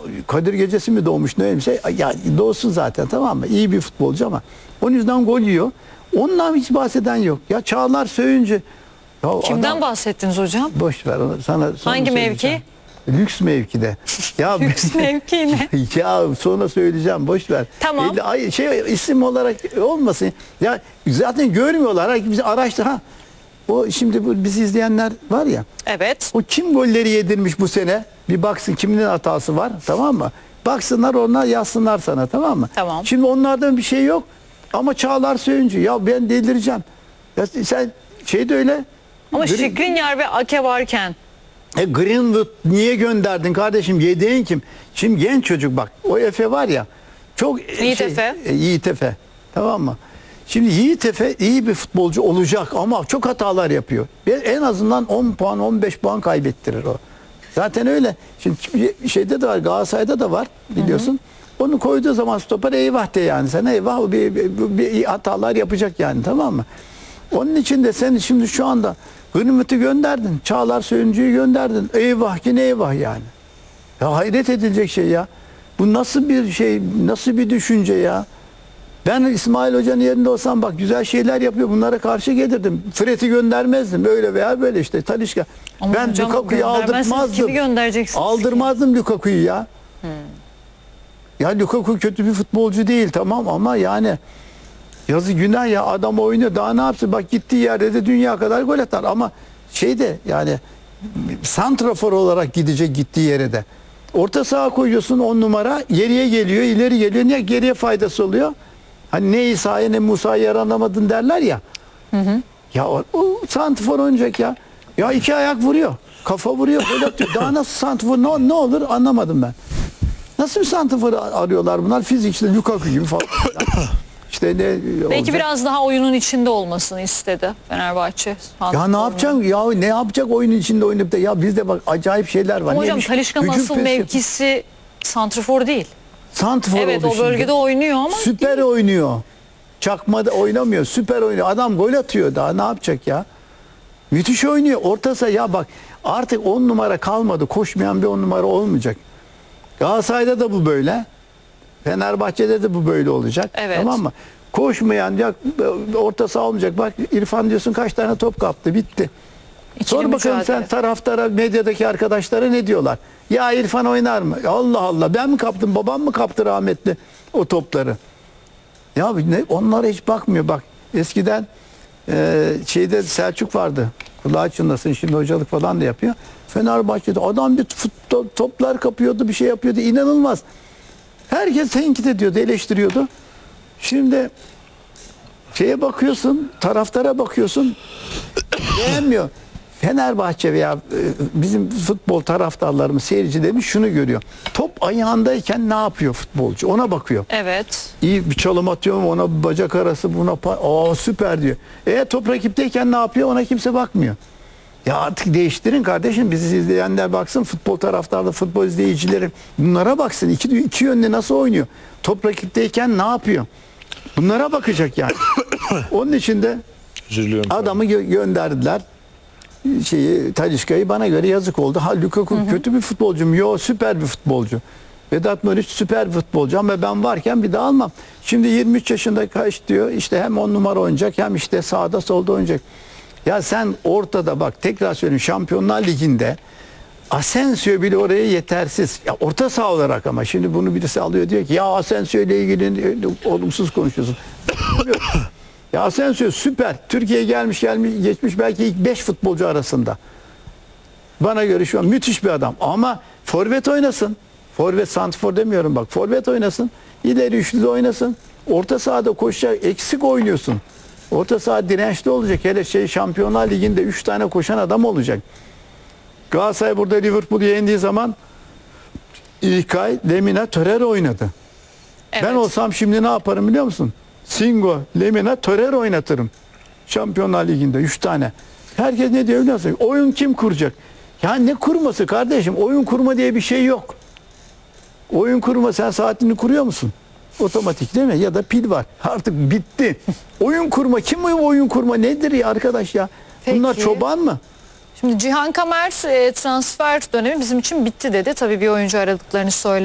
Kadir Gecesi mi doğmuş neyse ya doğsun zaten, tamam mı? İyi bir futbolcu ama onun yüzden gol yiyor. Ondan hiç bahseden yok. Ya Çağlar Söyüncü. Ya Kimden bahsettiniz hocam? Boş ver onu, sana Hangi mevki? Lüks mevkide. Ya Lüks mevki ne? Ya sonra söyleyeceğim, boş ver. Tamam. İsim olarak olmasın. Ya zaten görmüyorlar. Bizi araştır ha. O şimdi bu bizi izleyenler var ya. Evet. O kim golleri yedirmiş bu sene? Bir baksın kimin hatası var, tamam mı? Baksınlar, onlar yazsınlar sana, tamam mı? Tamam. Şimdi onlardan bir şey yok. Ama Çağlar Söyüncü, ya ben delireceğim. Ya sen şey de öyle. Ama Skriniar ve Ake varken. Greenwood niye gönderdin kardeşim? Yedeğin kim? Şimdi genç çocuk bak. O Efe var ya. Çok Yiğit Efe. Yiğit Efe. Tamam mı? Şimdi Yiğit Efe iyi bir futbolcu olacak ama çok hatalar yapıyor. En azından 10 puan 15 puan kaybettirir o. Zaten öyle. Şimdi şeyde de var, Galatasaray'da da var biliyorsun. Hı hı. Onu koyduğu zaman stoper eyvah de yani. Sen eyvah, bir hatalar yapacak yani, tamam mı? Onun için de sen şimdi şu anda Greenwood'u gönderdin. Çağlar Söyüncü'yü gönderdin. Eyvah yine eyvah yani. Ya hayret edilecek şey ya. Bu nasıl bir şey, nasıl bir düşünce ya? Ben İsmail Hoca'nın yerinde olsam bak güzel şeyler yapıyor. Bunlara karşı gelirdim. Fred'i göndermezdim. Böyle veya böyle işte Talisca. Ben Lukaku'yu aldırmazdım. Kimi göndereceksiniz? Aldırmazdım Lukaku'yu ya. Ya Lukaku kötü bir futbolcu değil, tamam, ama yani yazı günah ya, adam oynuyor. Daha ne yapsın? Bak gittiği yerde de dünya kadar gol atar ama şeyde yani santrafor olarak gidecek gittiği yere de. Orta saha koyuyorsun 10 numara, geriye geliyor, ileri geliyor. Niye? Geriye faydası oluyor. Hani ne İsa'ya ne Musa'ya yaranamadın derler ya. Hı hı. Ya o santrafor oynayacak ya. Ya iki ayak vuruyor. Kafa vuruyor, gol atıyor. Daha nasıl santrafor ne olur anlamadım ben. Nasıl bir santrafor arıyorlar bunlar? Fizikçi Lukaku gibi falan. İşte belki olacak. biraz daha oyunun içinde olmasını istedi Fenerbahçe. Ya ne yapacak? Ya ne yapacak oyunun içinde oynayıp da, ya bizde bak acayip şeyler var. Ama hocam Talisca'nın asıl mevkisi santrafor değil. Santrafor evet, oldu o bölgede şimdi. oynuyor ama süper değil. Oynuyor. Çakmada oynamıyor. Süper oynuyor. Adam gol atıyor, daha ne yapacak ya? Müthiş oynuyor. Orta saha ya bak artık 10 numara kalmadı. Koşmayan bir 10 numara olmayacak. Galatasaray'da da bu böyle. Fenerbahçe'de de bu böyle olacak. Evet. Tamam mı? Koşmayan ya orta saha olmayacak. Bak İrfan diyorsun kaç tane top kaptı, bitti. Sor bakalım sen taraftara, medyadaki arkadaşlara ne diyorlar? Ya İrfan oynar mı? Allah Allah, ben mi kaptım, babam mı kaptı rahmetli o topları? Ya onlara hiç bakmıyor. Bak eskiden şeyde Selçuk vardı. Kulağı çınlasın, şimdi hocalık falan da yapıyor. Fenerbahçe'de adam bir toplar kapıyordu, bir şey yapıyordu. İnanılmaz. Herkes tenkit ediyordu, eleştiriyordu. Şimdi şeye bakıyorsun, taraftara bakıyorsun, beğenmiyor. Fenerbahçe veya bizim futbol taraftarlarımız, seyircilerimiz şunu görüyor. Top ayağındayken ne yapıyor futbolcu? Ona bakıyor. Evet. İyi bir çalım atıyor mu? Ona bacak arası, buna süper diyor. Top rakipteyken ne yapıyor? Ona kimse bakmıyor. Ya artık değiştirin kardeşim. Bizi izleyenler baksın, futbol taraftarı, futbol izleyicileri bunlara baksın. İki yönde nasıl oynuyor? Top rakipteyken ne yapıyor? Bunlara bakacak yani. Onun için de adamı gönderdiler. Talisca'yı, bana göre yazık oldu. Lukaku kötü bir futbolcu mu? Yok, süper bir futbolcu. Vedat Muriç süper bir futbolcu ama ben varken bir daha almam. Şimdi 23 yaşında kaç diyor, işte hem 10 numara oynayacak hem işte sağda solda oynayacak. Ya sen ortada bak, tekrar söyleyeyim, Şampiyonlar Ligi'nde Asensio bile oraya yetersiz. Ya orta saha olarak, ama şimdi bunu birisi alıyor diyor ki ya Asensio ile ilgili olumsuz konuşuyorsun. Ya Asensio süper. Türkiye'ye gelmiş geçmiş belki ilk 5 futbolcu arasında. Bana göre şu an müthiş bir adam. Ama forvet oynasın. Forvet, santrfor demiyorum bak. Forvet oynasın. İleri üçlüde oynasın. Orta sahada koşacak, eksik oynuyorsun. Orta saha dirençli olacak. Hele Şampiyonlar Ligi'nde 3 tane koşan adam olacak. Galatasaray burada Liverpool'u yendiği zaman İlkay, Lemina, Torreira oynadı. Evet. Ben olsam şimdi ne yaparım biliyor musun? Singo, Lemina, Torreira oynatırım. Şampiyonlar Ligi'nde 3 tane. Herkes ne diyor biliyor musun? Oyun kim kuracak? Ya ne kurması kardeşim? Oyun kurma diye bir şey yok. Oyun kurma, sen saatini kuruyor musun? Otomatik değil mi? Ya da pil var. Artık bitti. Oyun kurma. Kim oyun kurma nedir ya arkadaş ya? Peki. Bunlar çoban mı? Şimdi Cihan Kamer transfer dönemi bizim için bitti dedi. Tabii bir oyuncu aradıklarını söyledi.